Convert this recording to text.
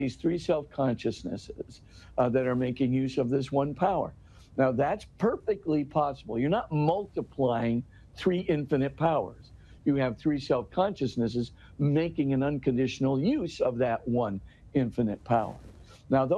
these three self-consciousnesses that are making use of this one power. Now, that's perfectly possible. You're not multiplying three infinite powers. You have three self-consciousnesses making an unconditional use of that one infinite power. Now, those